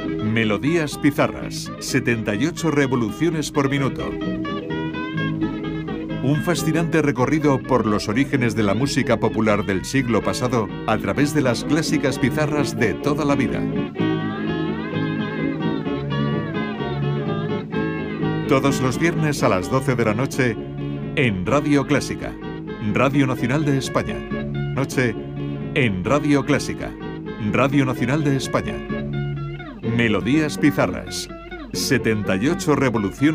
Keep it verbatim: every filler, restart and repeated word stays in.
Melodías Pizarras, setenta y ocho revoluciones por minuto. Un fascinante recorrido por los orígenes de la música popular del siglo pasado a través de las clásicas pizarras de toda la vida. Todos los viernes a las doce de la noche en Radio Clásica, Radio Nacional de España. Noche en Radio Clásica, Radio Nacional de España. Melodías Pizarras, setenta y ocho revoluciones